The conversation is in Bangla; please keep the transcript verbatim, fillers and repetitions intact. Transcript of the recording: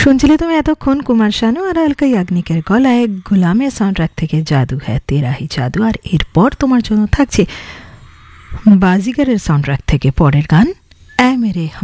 শুনছিলে তুমি এতক্ষণ কুমার শানু আর আলকা ইয়াগনিকের গলায় গোলামের সাউন্ডট্র্যাক থেকে জাদু হ্যায় তেরা হি জাদু। আর এরপর তোমার জন্য থাকছে বাজিগারের সাউন্ডট্র্যাক থেকে পরের গান এ মেরে